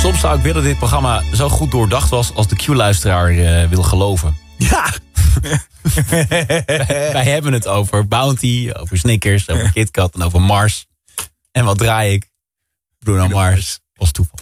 soms zou ik willen dat dit programma zo goed doordacht was als de Q-luisteraar wil geloven. Ja! Wij hebben het over Bounty, over Snickers, over KitKat en over Mars. En wat draai ik? Bruno Mars als toeval.